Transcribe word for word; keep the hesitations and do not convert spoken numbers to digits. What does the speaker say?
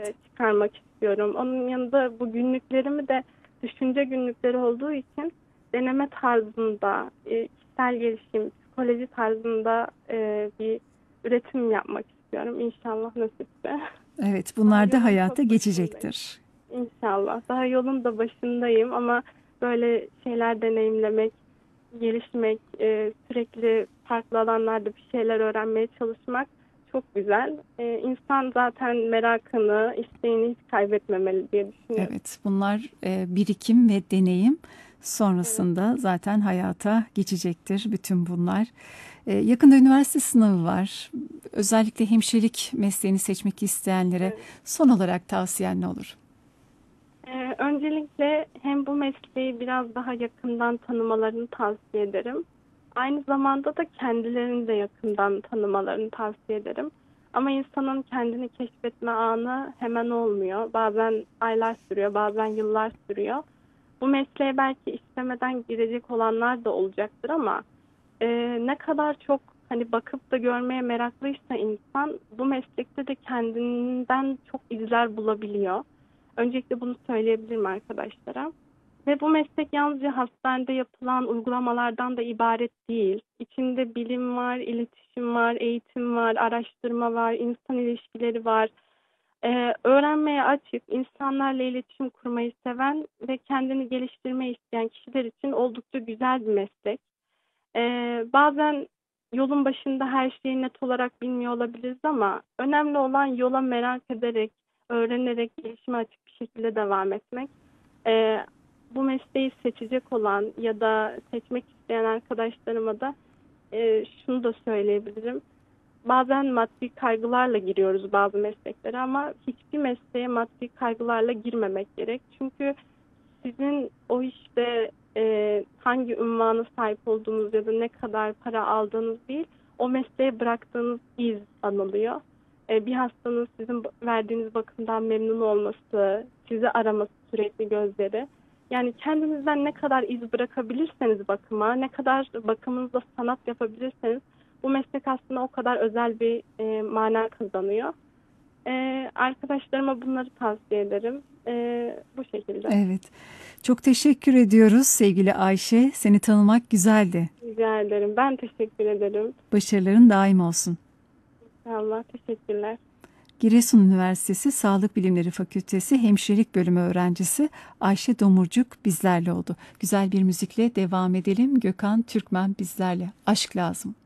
e, çıkarmak istiyorum. Onun yanında bu günlüklerimi de düşünce günlükleri olduğu için deneme tarzında, e, kişisel gelişim, psikoloji tarzında e, bir üretim yapmak istiyorum. İnşallah nasipse. Evet, Daha bunlar da yolun hayata çok başındayım. geçecektir. İnşallah. Daha yolun da başındayım ama böyle şeyler deneyimlemek, gelişmek, e, sürekli farklı alanlarda bir şeyler öğrenmeye çalışmak çok güzel. E, insan zaten merakını, isteğini hiç kaybetmemeli diye düşünüyorum. Evet, bunlar e, birikim ve deneyim Evet, sonrasında zaten hayata geçecektir bütün bunlar. E, yakında üniversite sınavı var. Özellikle hemşirelik mesleğini seçmek isteyenlere evet. son olarak tavsiyen ne olur? E, öncelikle hem bu mesleği biraz daha yakından tanımalarını tavsiye ederim. Aynı zamanda da kendilerini de yakından tanımalarını tavsiye ederim. Ama insanın kendini keşfetme anı hemen olmuyor. Bazen aylar sürüyor, bazen yıllar sürüyor. Bu mesleğe belki istemeden girecek olanlar da olacaktır ama e, ne kadar çok hani bakıp da görmeye meraklıysa insan bu meslekte de kendinden çok izler bulabiliyor. Öncelikle bunu söyleyebilirim arkadaşlara. Ve bu meslek yalnızca hastanede yapılan uygulamalardan da ibaret değil. İçinde bilim var, iletişim var, eğitim var, araştırma var, insan ilişkileri var. Ee, öğrenmeye açık, insanlarla iletişim kurmayı seven ve kendini geliştirmeyi isteyen kişiler için oldukça güzel bir meslek. Ee, bazen yolun başında her şeyi net olarak bilmiyor olabiliriz ama önemli olan yola merak ederek, öğrenerek, gelişime açık bir şekilde devam etmek. Ee, Bu mesleği seçecek olan ya da seçmek isteyen arkadaşlarıma da e, şunu da söyleyebilirim. Bazen maddi kaygılarla giriyoruz bazı mesleklere ama hiçbir mesleğe maddi kaygılarla girmemek gerek. Çünkü sizin o işte e, hangi ünvana sahip olduğunuz ya da ne kadar para aldığınız değil, o mesleğe bıraktığınız iz anılıyor. E, bir hastanın sizin verdiğiniz bakımdan memnun olması, sizi araması sürekli gözleri. Yani kendinizden ne kadar iz bırakabilirseniz bakıma, ne kadar bakımınızda sanat yapabilirseniz bu meslek aslında o kadar özel bir e, mana kazanıyor. E, arkadaşlarıma bunları tavsiye ederim. E, bu şekilde. Evet, çok teşekkür ediyoruz sevgili Ayşe. Seni tanımak güzeldi. Rica ederim. Ben teşekkür ederim. Başarıların daim olsun. Allah teşekkürler. Giresun Üniversitesi Sağlık Bilimleri Fakültesi Hemşirelik Bölümü öğrencisi Ayşe Domurcuk bizlerle oldu. Güzel bir müzikle devam edelim. Gökhan Türkmen bizlerle. Aşk lazım.